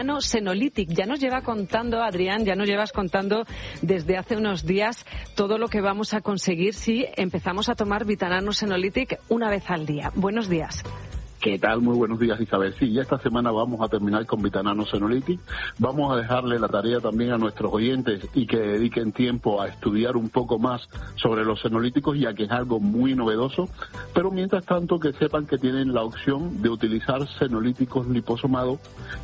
Senolytic. Ya nos lleva contando, Adrián, ya nos llevas contando desde hace unos días todo lo que vamos a conseguir si empezamos a tomar Vitanano Senolytic una vez al día. Buenos días. ¿Qué tal? Muy buenos días, Isabel. Sí, ya esta semana vamos a terminar con Vitanano Senolytic. Vamos a dejarle la tarea también a nuestros oyentes y que dediquen tiempo a estudiar un poco más sobre los senolíticos, ya que es algo muy novedoso. Pero mientras tanto, que sepan que tienen la opción de utilizar senolíticos liposomados.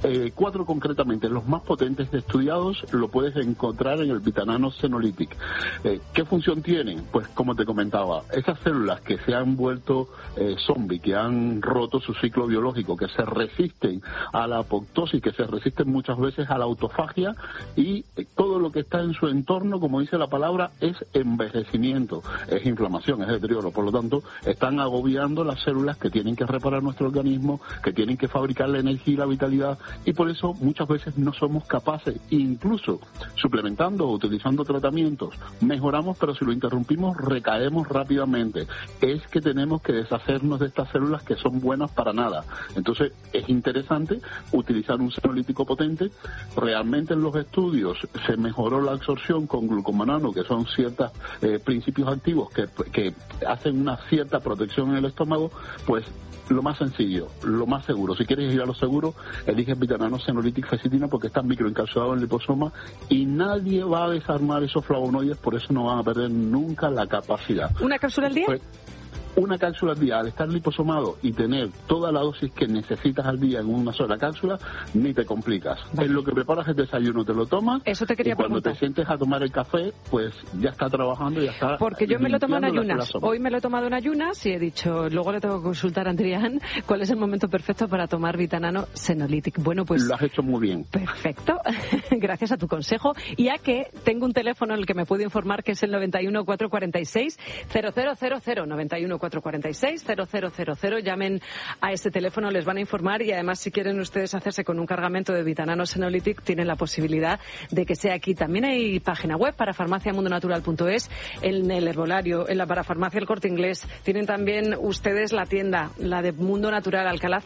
4 concretamente, los más potentes estudiados, lo puedes encontrar en el Vitanano Senolytic. ¿Qué función tienen? Pues como te comentaba, esas células que se han vuelto zombie, que han roto su ciclo biológico, que se resisten a la apoptosis, que se resisten muchas veces a la autofagia, y todo lo que está en su entorno, como dice la palabra, es envejecimiento, es inflamación, es deterioro. Por lo tanto, están agobiando las células que tienen que reparar nuestro organismo, que tienen que fabricar la energía y la vitalidad, y por eso muchas veces no somos capaces, incluso suplementando o utilizando tratamientos, mejoramos, pero si lo interrumpimos recaemos rápidamente. Es que tenemos que deshacernos de estas células que son buenas para nada. Entonces es interesante utilizar un senolítico potente. Realmente en los estudios se mejoró la absorción con glucomanano, que son ciertos principios activos que hacen una cierta protección en el estómago. Pues lo más sencillo, lo más seguro, si quieres ir a lo seguro, elige Vitanano Senolytic Fecitina, porque está microencapsulado en liposoma y nadie va a desarmar esos flavonoides, por eso no van a perder nunca la capacidad. ¿Una cápsula al día? Una cápsula al día, al estar liposomado y tener toda la dosis que necesitas al día en una sola cápsula, ni te complicas. Vale. En lo que preparas el desayuno te lo tomas. Eso te quería preguntar. Cuando te sientes a tomar el café, pues ya está trabajando, ya está. Porque yo me lo tomo en ayunas. Hoy me lo he tomado en ayunas y he dicho, luego le tengo que consultar a Adrián cuál es el momento perfecto para tomar Vitanano Senolytic. Bueno, pues lo has hecho muy bien. Perfecto. Gracias a tu consejo. Y a que tengo un teléfono en el que me puedo informar, que es el 91 446 0000, 91 446 0000. Llamen a este teléfono, les van a informar, y además si quieren ustedes hacerse con un cargamento de Vitanano Senolytic, tienen la posibilidad de que sea aquí. También hay página web para farmaciamundonatural.es, en el herbolario, en la parafarmacia El Corte Inglés. Tienen también ustedes la tienda, la de Mundo Natural, Alcalá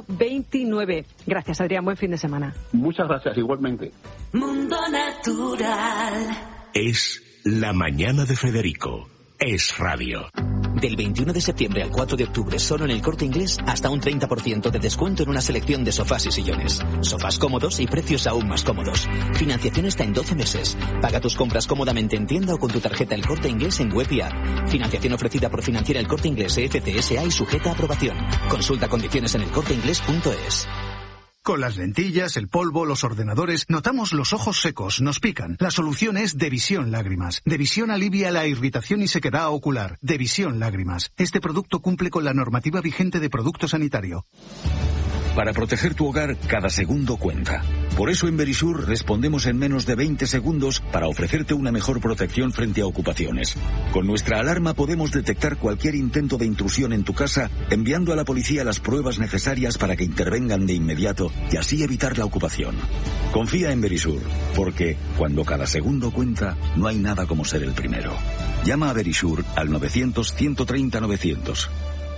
129. Gracias, Adrián, buen fin de semana. Muchas gracias, igualmente. Mundo Natural. Es la mañana de Federico. Es radio. Del 21 de septiembre al 4 de octubre, solo en El Corte Inglés, hasta un 30% de descuento en una selección de sofás y sillones. Sofás cómodos y precios aún más cómodos. Financiación está en 12 meses. Paga tus compras cómodamente en tienda o con tu tarjeta El Corte Inglés en web y app. Financiación ofrecida por Financiera El Corte Inglés FCSA y sujeta a aprobación. Consulta condiciones en elcorteinglés.es. Con las lentillas, el polvo, los ordenadores, notamos los ojos secos, nos pican. La solución es Devisión Lágrimas. Devisión alivia la irritación y sequedad ocular. Devisión Lágrimas. Este producto cumple con la normativa vigente de producto sanitario. Para proteger tu hogar, cada segundo cuenta. Por eso en Verisur respondemos en menos de 20 segundos para ofrecerte una mejor protección frente a ocupaciones. Con nuestra alarma podemos detectar cualquier intento de intrusión en tu casa, enviando a la policía las pruebas necesarias para que intervengan de inmediato y así evitar la ocupación. Confía en Verisur, porque cuando cada segundo cuenta, no hay nada como ser el primero. Llama a Verisur al 900-130-900.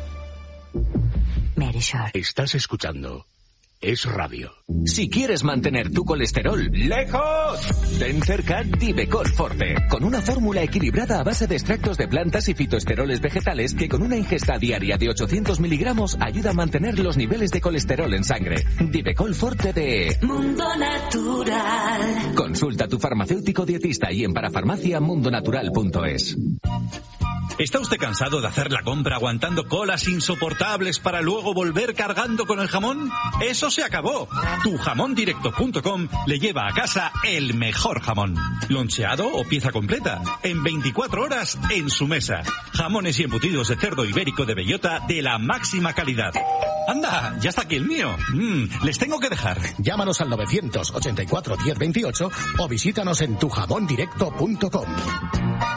Verisur. Estás escuchando Es Radio. Si quieres mantener tu colesterol lejos, ten cerca Divecol Forte, con una fórmula equilibrada a base de extractos de plantas y fitoesteroles vegetales que con una ingesta diaria de 800 miligramos ayuda a mantener los niveles de colesterol en sangre. Divecol Forte de Mundo Natural. Consulta a tu farmacéutico dietista y en parafarmaciamundonatural.es. ¿Está usted cansado de hacer la compra aguantando colas insoportables para luego volver cargando con el jamón? ¡Eso se acabó! Tujamondirecto.com le lleva a casa el mejor jamón. Loncheado o pieza completa. En 24 horas en su mesa. Jamones y embutidos de cerdo ibérico de bellota de la máxima calidad. ¡Anda! Ya está aquí el mío. Les tengo que dejar. Llámanos al 984 1028 o visítanos en tujamondirecto.com.